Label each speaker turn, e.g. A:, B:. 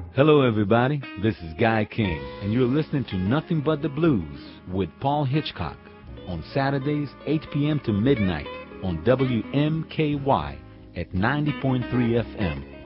A: Hello, everybody. This is Guy King, and you're listening to Nothing But the Blues with Paul Hitchcock on Saturdays, 8 p.m. to midnight on WMKY at 90.3 FM.